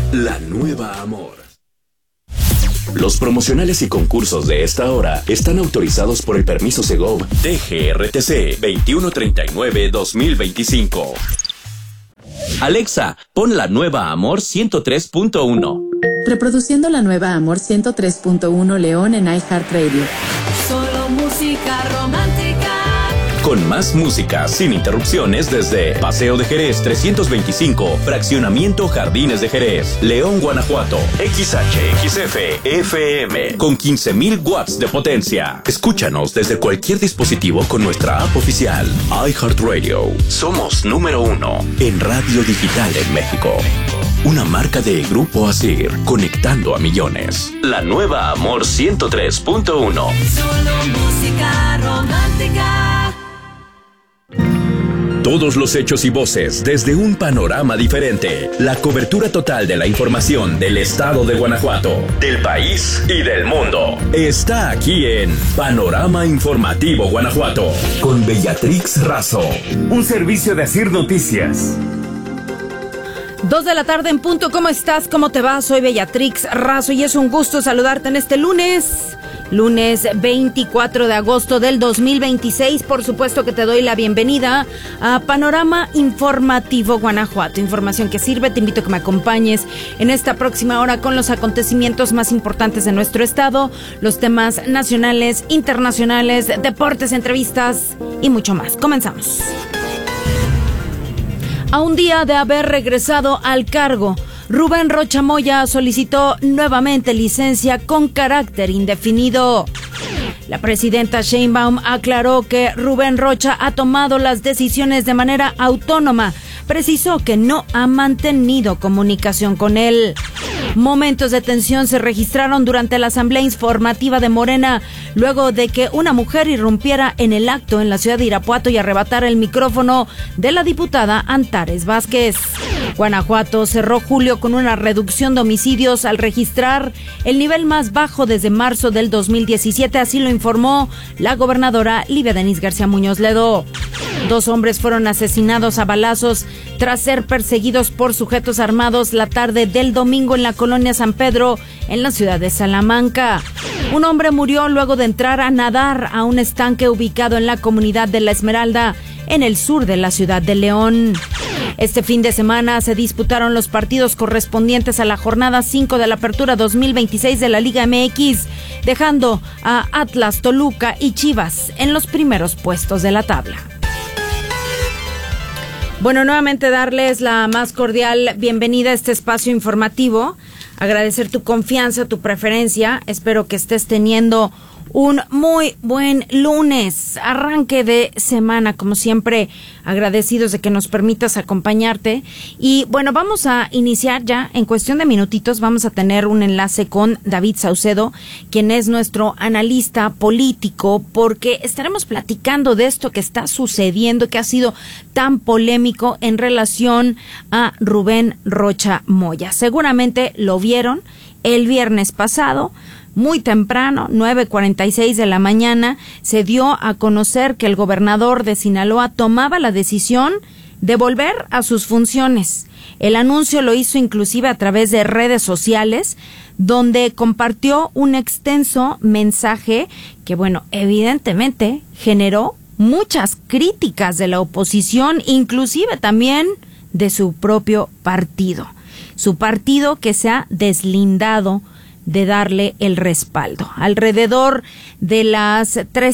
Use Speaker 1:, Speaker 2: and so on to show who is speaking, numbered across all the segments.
Speaker 1: La Nueva Amor. Los promocionales y concursos de esta hora están autorizados por el permiso Segov DGRTC 2139-2025. Alexa, pon La Nueva Amor 103.1.
Speaker 2: Reproduciendo La Nueva Amor 103.1 León en iHeartRadio.
Speaker 3: Solo música romántica.
Speaker 1: Con más música, sin interrupciones, desde Paseo de Jerez 325, Fraccionamiento Jardines de Jerez, León, Guanajuato. XHXF FM, con 15,000 watts de potencia. Escúchanos desde cualquier dispositivo con nuestra app oficial, iHeartRadio. Somos número 1 en radio digital en México. Una marca de Grupo Asir, conectando a millones. La Nueva Amor 103.1.
Speaker 3: Solo música romántica.
Speaker 1: Todos los hechos y voces desde un panorama diferente. La cobertura total de la información del estado de Guanajuato, del país y del mundo. Está aquí en Panorama Informativo Guanajuato, con Bellatrix Razo.
Speaker 4: Un servicio de Asir Noticias.
Speaker 5: 2 de la tarde en punto. ¿Cómo estás? ¿Cómo te va? Soy Bellatrix Razo y es un gusto saludarte en este lunes 24 de agosto del 2026. Por supuesto que te doy la bienvenida a Panorama Informativo Guanajuato. Información que sirve. Te invito a que me acompañes en esta próxima hora con los acontecimientos más importantes de nuestro estado, los temas nacionales, internacionales, deportes, entrevistas y mucho más. Comenzamos. A un día de haber regresado al cargo, Rubén Rocha Moya solicitó nuevamente licencia con carácter indefinido. La presidenta Sheinbaum aclaró que Rubén Rocha ha tomado las decisiones de manera autónoma. Precisó que no ha mantenido comunicación con él. Momentos de tensión se registraron durante la asamblea informativa de Morena, luego de que una mujer irrumpiera en el acto en la ciudad de Irapuato y arrebatara el micrófono de la diputada Antares Vázquez. Guanajuato cerró julio con una reducción de homicidios al registrar el nivel más bajo desde marzo del 2017, así lo informó la gobernadora Livia Denisse García Muñoz Ledo. 2 hombres fueron asesinados a balazos tras ser perseguidos por sujetos armados la tarde del domingo en la colonia San Pedro, en la ciudad de Salamanca. Un hombre murió luego de entrar a nadar a un estanque ubicado en la comunidad de La Esmeralda, en el sur de la ciudad de León. Este fin de semana se disputaron los partidos correspondientes a la jornada 5 de la Apertura 2026 de la Liga MX, dejando a Atlas, Toluca y Chivas en los primeros puestos de la tabla. Bueno, nuevamente darles la más cordial bienvenida a este espacio informativo, agradecer tu confianza, tu preferencia. Espero que estés teniendo un muy buen lunes, arranque de semana, como siempre, agradecidos de que nos permitas acompañarte. Y bueno, vamos a iniciar ya, en cuestión de minutitos, vamos a tener un enlace con David Saucedo, quien es nuestro analista político, porque estaremos platicando de esto que está sucediendo, que ha sido tan polémico en relación a Rubén Rocha Moya. Seguramente lo vieron el viernes pasado. Muy temprano, 9:46 de la mañana, se dio a conocer que el gobernador de Sinaloa tomaba la decisión de volver a sus funciones. El anuncio lo hizo inclusive a través de redes sociales, donde compartió un extenso mensaje que, bueno, evidentemente generó muchas críticas de la oposición, inclusive también de su propio partido. Su partido que se ha deslindado de darle el respaldo. Alrededor de las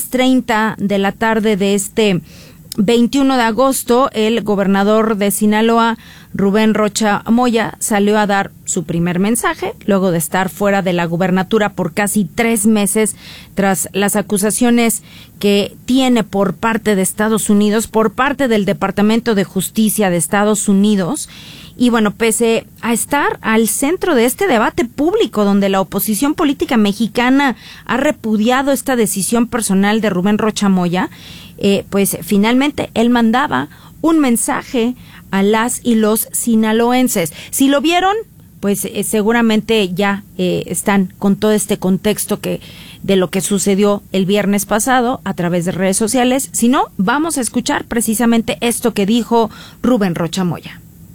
Speaker 5: 3:30 de la tarde de este 21 de agosto, el gobernador de Sinaloa, Rubén Rocha Moya, salió a dar su primer mensaje, luego de estar fuera de la gubernatura por casi 3 meses, tras las acusaciones que tiene por parte de Estados Unidos, por parte del Departamento de Justicia de Estados Unidos. Y bueno, pese a estar al centro de este debate público donde la oposición política mexicana ha repudiado esta decisión personal de Rubén Rocha Moya, pues finalmente él mandaba un mensaje a las y los sinaloenses. Si lo vieron, pues seguramente ya están con todo este contexto de lo que sucedió el viernes pasado a través de redes sociales. Si no, vamos a escuchar precisamente esto que dijo Rubén Rocha Moya.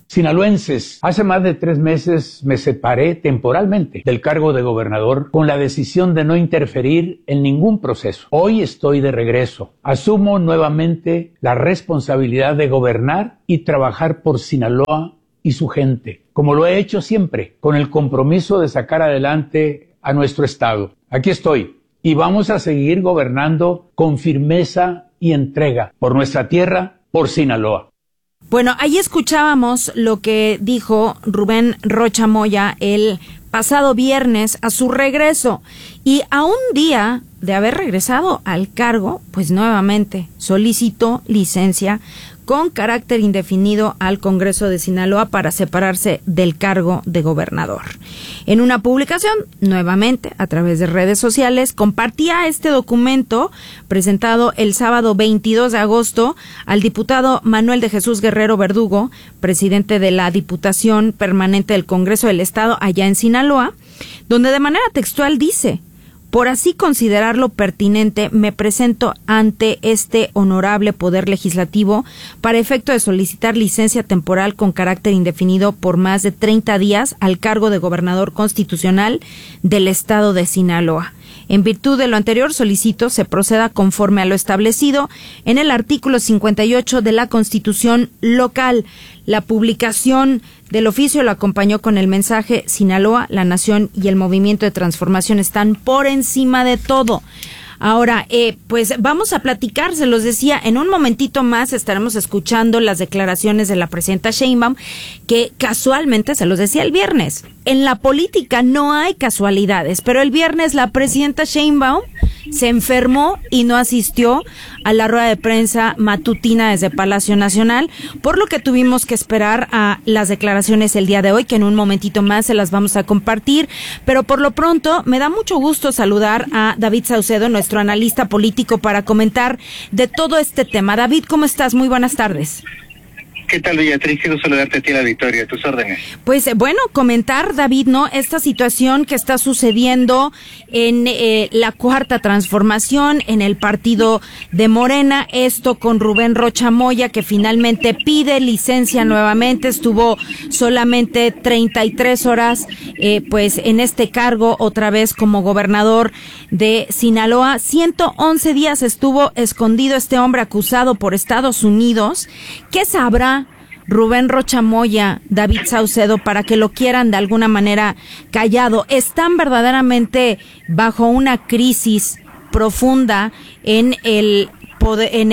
Speaker 6: Sinaloenses, hace más de 3 meses me separé temporalmente del cargo de gobernador con la decisión de no interferir en ningún proceso. Hoy estoy de regreso. Asumo nuevamente la responsabilidad de gobernar y trabajar por Sinaloa y su gente, como lo he hecho siempre, con el compromiso de sacar adelante a nuestro estado. Aquí estoy y vamos a seguir gobernando con firmeza y entrega por nuestra tierra, por Sinaloa.
Speaker 5: Bueno, ahí escuchábamos lo que dijo Rubén Rocha Moya el pasado viernes a su regreso, y a un día de haber regresado al cargo, pues nuevamente solicitó licencia con carácter indefinido al Congreso de Sinaloa para separarse del cargo de gobernador. En una publicación, nuevamente a través de redes sociales, compartía este documento presentado el sábado 22 de agosto al diputado Manuel de Jesús Guerrero Verdugo, presidente de la Diputación Permanente del Congreso del Estado allá en Sinaloa, donde de manera textual dice: por así considerarlo pertinente, me presento ante este honorable Poder Legislativo para efecto de solicitar licencia temporal con carácter indefinido por más de 30 días al cargo de gobernador constitucional del estado de Sinaloa. En virtud de lo anterior, solicito se proceda conforme a lo establecido en el artículo 58 de la Constitución local. La publicación del oficio lo acompañó con el mensaje: Sinaloa, la nación y el movimiento de transformación están por encima de todo. Ahora, pues vamos a platicar, se los decía, en un momentito más estaremos escuchando las declaraciones de la presidenta Sheinbaum, que casualmente, se los decía el viernes, en la política no hay casualidades, pero el viernes la presidenta Sheinbaum se enfermó y no asistió a la rueda de prensa matutina desde Palacio Nacional, por lo que tuvimos que esperar a las declaraciones el día de hoy, que en un momentito más se las vamos a compartir, pero por lo pronto me da mucho gusto saludar a David Saucedo, nuestro analista político, para comentar de todo este tema. David, ¿cómo estás? Muy buenas tardes.
Speaker 7: ¿Qué tal, Beatriz? Quiero saludarte a ti, la Victoria, a tus órdenes.
Speaker 5: Pues bueno, comentar, David, ¿no? Esta situación que está sucediendo en la Cuarta Transformación, en el partido de Morena, esto con Rubén Rocha Moya, que finalmente pide licencia nuevamente, estuvo solamente 33 horas, pues en este cargo, otra vez como gobernador de Sinaloa. 111 días estuvo escondido este hombre acusado por Estados Unidos. ¿Qué sabrá Rubén Rocha Moya, David Saucedo, para que lo quieran de alguna manera callado? ¿Están verdaderamente bajo una crisis profunda en el poder, en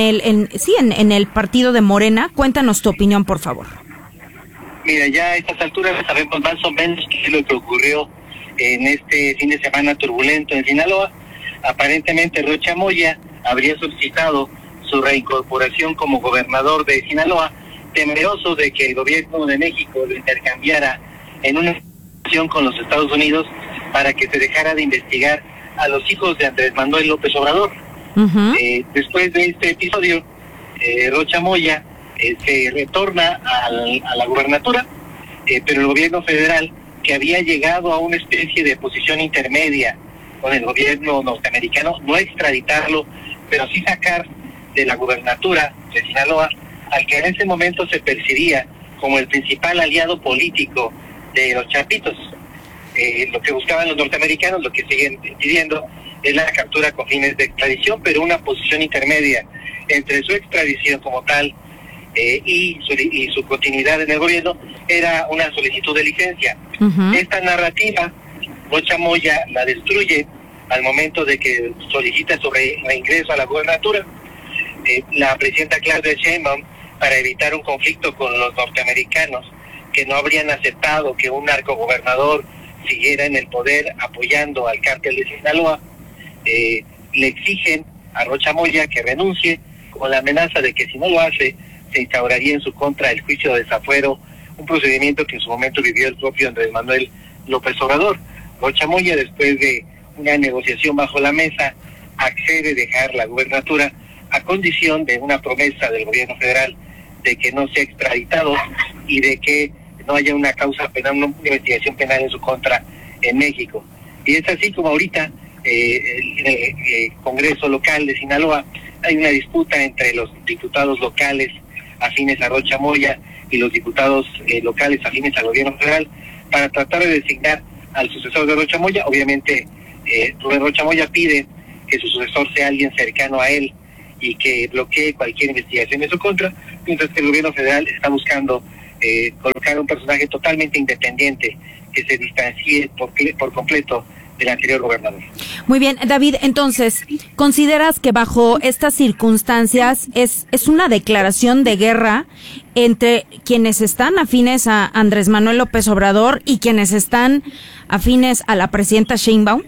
Speaker 5: el partido de Morena? Cuéntanos tu opinión, por favor.
Speaker 7: Mira, ya a estas alturas sabemos más o menos qué es lo que ocurrió en este fin de semana turbulento en Sinaloa. Aparentemente Rocha Moya habría solicitado su reincorporación como gobernador de Sinaloa, temeroso de que el gobierno de México lo intercambiara en una situación con los Estados Unidos para que se dejara de investigar a los hijos de Andrés Manuel López Obrador. Después de este episodio, Rocha Moya se retorna a la gubernatura, pero el gobierno federal, que había llegado a una especie de posición intermedia con el gobierno norteamericano, no extraditarlo, pero sí sacar de la gubernatura de Sinaloa al que en ese momento se percibía como el principal aliado político de los chapitos. Lo que buscaban los norteamericanos, lo que siguen pidiendo, es la captura con fines de extradición, pero una posición intermedia entre su extradición como tal y su continuidad en el gobierno era una solicitud de licencia. Esta narrativa, Rocha Moya la destruye al momento de que solicita su reingreso a la gubernatura. La presidenta Claudia Sheinbaum, para evitar un conflicto con los norteamericanos, que no habrían aceptado que un narcogobernador siguiera en el poder apoyando al cártel de Sinaloa, le exigen a Rocha Moya que renuncie, con la amenaza de que si no lo hace, se instauraría en su contra el juicio de desafuero, un procedimiento que en su momento vivió el propio Andrés Manuel López Obrador. Rocha Moya, después de una negociación bajo la mesa, accede a dejar la gubernatura a condición de una promesa del gobierno federal de que no sea extraditado y de que no haya una causa penal, una investigación penal en su contra en México. Y es así como ahorita en el Congreso local de Sinaloa hay una disputa entre los diputados locales afines a Rocha Moya y los diputados locales afines al gobierno federal para tratar de designar al sucesor de Rocha Moya. Obviamente, Rubén Rocha Moya pide que su sucesor sea alguien cercano a él y que bloquee cualquier investigación en su contra, mientras que el gobierno federal está buscando colocar un personaje totalmente independiente que se distancie por completo del anterior gobernador.
Speaker 5: Muy bien, David, entonces, ¿consideras que bajo estas circunstancias es una declaración de guerra entre quienes están afines a Andrés Manuel López Obrador y quienes están afines a la presidenta Sheinbaum?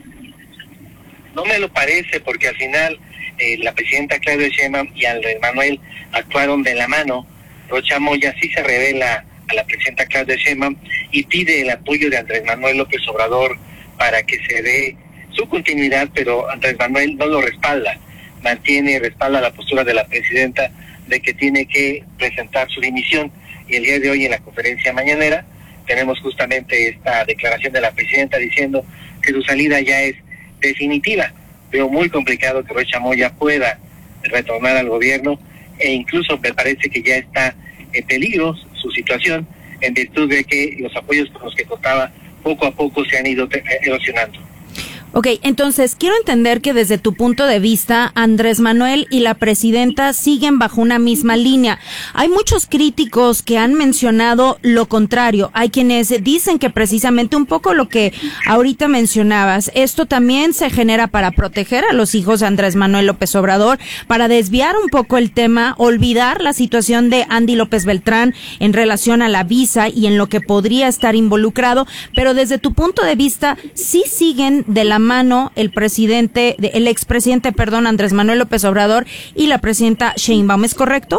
Speaker 7: No me lo parece, porque al final la presidenta Claudia Sheinbaum y Andrés Manuel actuaron de la mano. Rocha Moya sí se revela a la presidenta Claudia Sheinbaum y pide el apoyo de Andrés Manuel López Obrador para que se dé su continuidad, pero Andrés Manuel no lo respalda, mantiene y respalda la postura de la presidenta de que tiene que presentar su dimisión, y el día de hoy en la conferencia mañanera tenemos justamente esta declaración de la presidenta diciendo que su salida ya es definitiva. Veo muy complicado que Rocha Moya pueda retornar al gobierno, e incluso me parece que ya está en peligro su situación en virtud de que los apoyos con los que contaba poco a poco se han ido erosionando.
Speaker 5: Ok, entonces quiero entender que desde tu punto de vista, Andrés Manuel y la presidenta siguen bajo una misma línea. Hay muchos críticos que han mencionado lo contrario. Hay quienes dicen que precisamente un poco lo que ahorita mencionabas, esto también se genera para proteger a los hijos de Andrés Manuel López Obrador, para desviar un poco el tema, olvidar la situación de Andy López Beltrán en relación a la visa y en lo que podría estar involucrado, pero desde tu punto de vista, sí siguen de la mano el expresidente Andrés Manuel López Obrador y la presidenta Sheinbaum, ¿es correcto?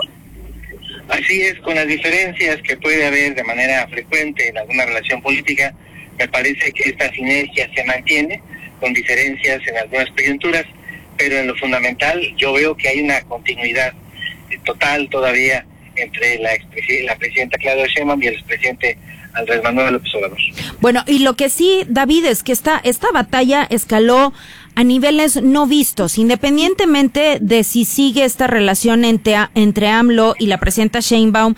Speaker 7: Así es, con las diferencias que puede haber de manera frecuente en alguna relación política. Me parece que esta sinergia se mantiene, con diferencias en algunas coyunturas, pero en lo fundamental yo veo que hay una continuidad total todavía entre la presidenta Claudia Sheinbaum y el expresidente Andrés Manuel López Obrador. Bueno,
Speaker 5: y lo que sí, David, es que esta batalla escaló a niveles no vistos, independientemente de si sigue esta relación entre AMLO y la presidenta Sheinbaum,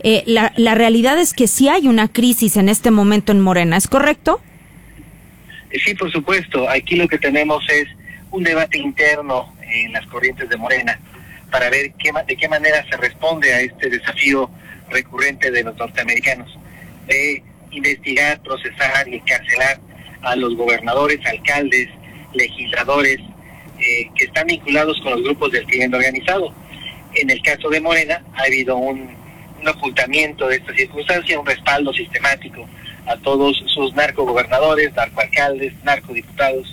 Speaker 5: la realidad es que sí hay una crisis en este momento en Morena, ¿es correcto?
Speaker 7: Sí, por supuesto. Aquí lo que tenemos es un debate interno en las corrientes de Morena para ver de qué manera se responde a este desafío recurrente de los norteamericanos de investigar, procesar y encarcelar a los gobernadores, alcaldes, legisladores que están vinculados con los grupos del crimen organizado. En el caso de Morena ha habido un ocultamiento de esta circunstancia, un respaldo sistemático a todos sus narcogobernadores, narcoalcaldes, narcodiputados,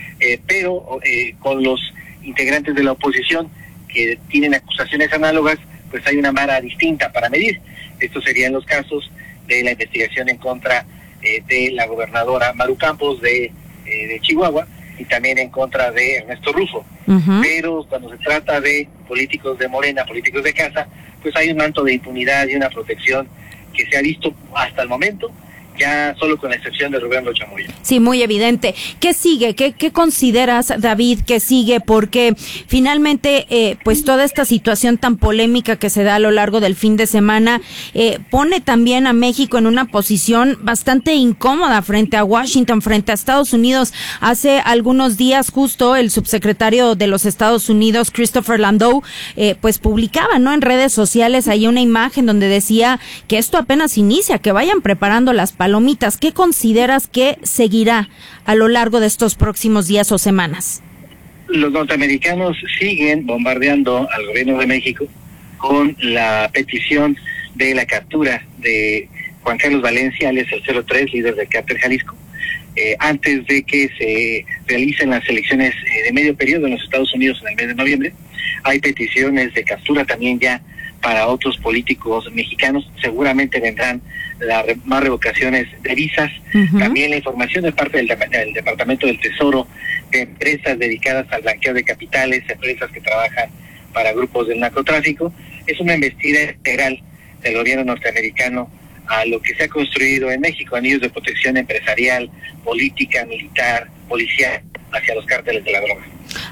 Speaker 7: pero con los integrantes de la oposición que tienen acusaciones análogas, pues hay una vara distinta para medir. Estos serían los casos de la investigación en contra de la gobernadora Maru Campos de Chihuahua, y también en contra de Ernesto Rufo. Uh-huh. Pero cuando se trata de políticos de Morena, políticos de casa, pues hay un manto de impunidad y una protección que se ha visto hasta el momento, ya solo con la excepción de Rubén Rocha Moya.
Speaker 5: Sí, muy evidente. ¿Qué sigue? ¿Qué consideras, David, que sigue? Porque finalmente, pues toda esta situación tan polémica que se da a lo largo del fin de semana, pone también a México en una posición bastante incómoda frente a Washington, frente a Estados Unidos. Hace algunos días, justo el subsecretario de los Estados Unidos, Christopher Landau, pues publicaba, ¿no?, en redes sociales ahí una imagen donde decía que esto apenas inicia, que vayan preparando las palomitas. ¿Qué consideras que seguirá a lo largo de estos próximos días o semanas?
Speaker 7: Los norteamericanos siguen bombardeando al gobierno de México con la petición de la captura de Juan Carlos Valencia, alias el 03, líder del Cártel Jalisco, antes de que se realicen las elecciones de medio periodo en los Estados Unidos en el mes de noviembre. Hay peticiones de captura también ya para otros políticos mexicanos. Seguramente vendrán más revocaciones de visas. Uh-huh. También la información de parte del Departamento del Tesoro de empresas dedicadas al blanqueo de capitales, empresas que trabajan para grupos del narcotráfico. Es una embestida integral del gobierno norteamericano a lo que se ha construido en México, anillos de protección empresarial, política, militar, policial, hacia los cárteles de la droga.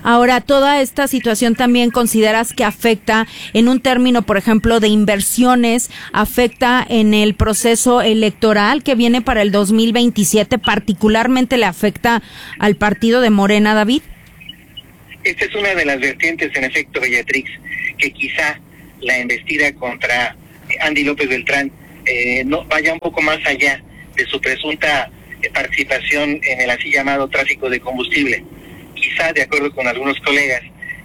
Speaker 5: Ahora, toda esta situación también consideras que afecta en un término, por ejemplo, de inversiones, afecta en el proceso electoral que viene para el 2027, particularmente le afecta al partido de Morena, David.
Speaker 7: Esta es una de las vertientes, en efecto, Bellatrix, que quizá la embestida contra Andy López Beltrán no vaya un poco más allá de su presunta participación en el así llamado tráfico de combustible. Quizá, de acuerdo con algunos colegas,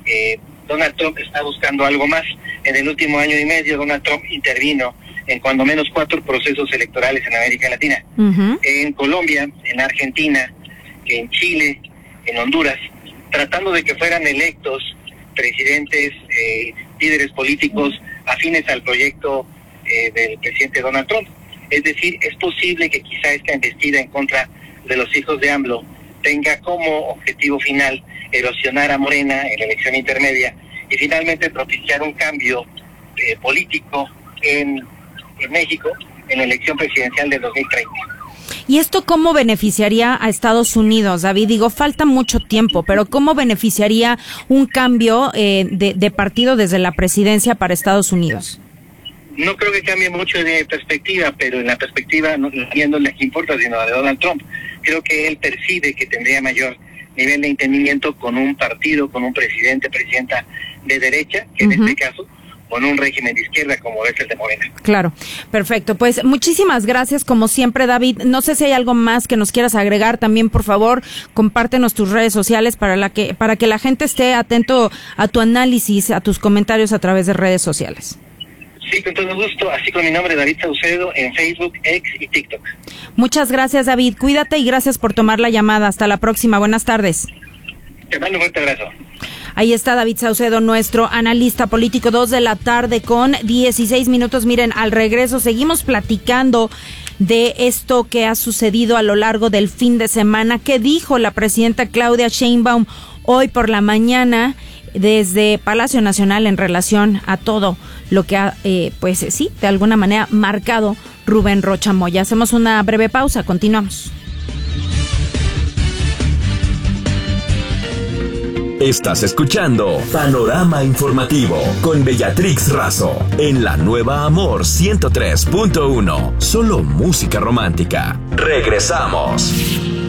Speaker 7: Donald Trump está buscando algo más. En el último año y medio, Donald Trump intervino en cuando menos 4 procesos electorales en América Latina. En Colombia, en Argentina, en Chile, en Honduras, tratando de que fueran electos presidentes, líderes políticos afines al proyecto del presidente Donald Trump. Es decir, es posible que quizá esta embestida en contra de los hijos de AMLO tenga como objetivo final erosionar a Morena en la elección intermedia y finalmente propiciar un cambio político en México en la elección presidencial del 2030.
Speaker 5: ¿Y esto cómo beneficiaría a Estados Unidos, David? Digo, falta mucho tiempo, pero ¿cómo beneficiaría un cambio de partido desde la presidencia para Estados Unidos?
Speaker 7: No creo que cambie mucho de perspectiva, pero en la perspectiva no viendo la que importa, sino la de Donald Trump. Creo que él percibe que tendría mayor nivel de entendimiento con un partido, con un presidente, presidenta de derecha, que en este caso, con un régimen de izquierda como es el de Morena. Claro,
Speaker 5: perfecto. Pues muchísimas gracias como siempre, David. No sé si hay algo más que nos quieras agregar. También, por favor, compártenos tus redes sociales para que la gente esté atento a tu análisis, a tus comentarios a través de redes sociales.
Speaker 7: Sí, con todo gusto, así con mi nombre, David Saucedo, en Facebook, X y TikTok.
Speaker 5: Muchas gracias, David. Cuídate y gracias por tomar la llamada. Hasta la próxima. Buenas tardes.
Speaker 7: Te mando un fuerte abrazo.
Speaker 5: Ahí está David Saucedo, nuestro analista político, 2:00 con 16 minutos. Miren, al regreso seguimos platicando de esto que ha sucedido a lo largo del fin de semana. ¿Qué dijo la presidenta Claudia Sheinbaum hoy por la mañana desde Palacio Nacional en relación a todo lo que ha, pues sí, de alguna manera marcado Rubén Rocha Moya? Hacemos una breve pausa, continuamos.
Speaker 1: Estás escuchando Panorama Informativo con Bellatrix Razo en la Nueva Amor 103.1. Solo música romántica. Regresamos.